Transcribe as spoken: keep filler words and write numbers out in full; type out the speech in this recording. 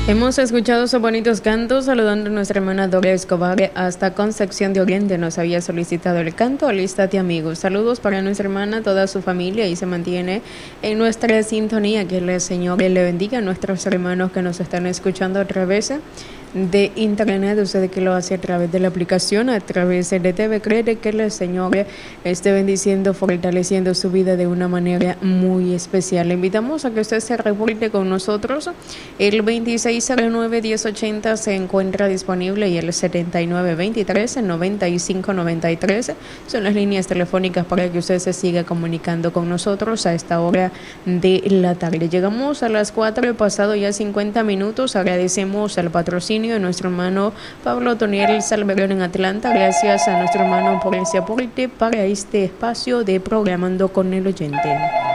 Hemos escuchado esos bonitos cantos, saludando a nuestra hermana Doria Escobar hasta Concepción de Oriente. Nos había solicitado el canto, alístate amigos. Saludos para nuestra hermana, toda su familia, y se mantiene en nuestra sintonía. Que el Señor le bendiga a nuestros hermanos que nos están escuchando a través de internet, usted que lo hace a través de la aplicación, a través de T V Cree, que el Señor esté bendiciendo, fortaleciendo su vida de una manera muy especial. Le invitamos a que usted se reporte con nosotros. El veintiséis cero nueve, diez ochenta se encuentra disponible, y el setenta y nueve veintitrés, noventa y cinco noventa y tres son las líneas telefónicas para que usted se siga comunicando con nosotros a esta hora de la tarde. Llegamos a las cuatro, pasado ya cincuenta minutos. Agradecemos al patrocinio de nuestro hermano Pablo Toniel Salmerón en Atlanta. Gracias a nuestro hermano por ese aporte para este espacio de Programando con el Oyente.